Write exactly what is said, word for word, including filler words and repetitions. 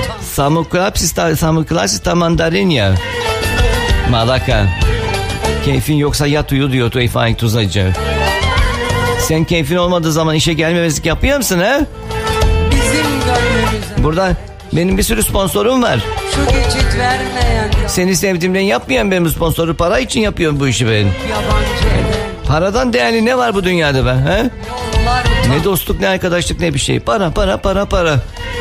Samoklapsis, samoklapsis mandarinya. Malaka. Keyfin yoksa yat uyu diyor Tufan Tuzacı. Sen keyfin olmadığı zaman işe gelmemezlik yapıyor musun ha? Bizim gönlümüze. Burada benim bir sürü sponsorum var. Şu geçit vermeyen. Seni sevdiğimden yapmayan benim sponsoru, para için yapıyorum bu işi ben. Yabancı ele. Paradan değerli ne var bu dünyada be? He? Yollar Ne dostluk, ne arkadaşlık, ne bir şey. Para, para, para, para.